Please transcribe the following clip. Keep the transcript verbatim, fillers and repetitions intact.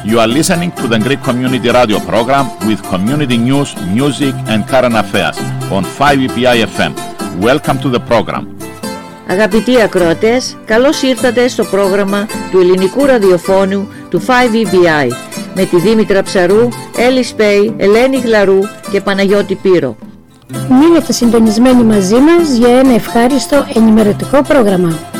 You are listening to the Greek Community Radio program with community news, music and current affairs on φάιβ ι πι άι εφ εμ. Welcome to the program. Αγαπητοί ακροατές, καλώς ήρθατε στο πρόγραμμα του ελληνικού ραδιοφώνου του φάιβ ι πι άι με τη Δήμητρα Ψαρού, Έλλη Σπέη, Ελένη Γλαρού και Παναγιώτη Πύρο. Μείνετε συντονισμένοι μαζί μας για ένα ευχάριστο ενημερωτικό πρόγραμμα.